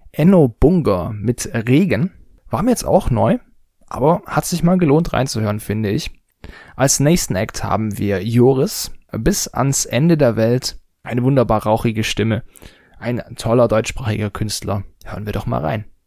Enno Bunga mit Regen. War mir jetzt auch neu, aber hat sich mal gelohnt reinzuhören, finde ich. Als nächsten Act haben wir Joris, bis ans Ende der Welt. Eine wunderbar rauchige Stimme. Ein toller deutschsprachiger Künstler. Hören wir doch mal rein.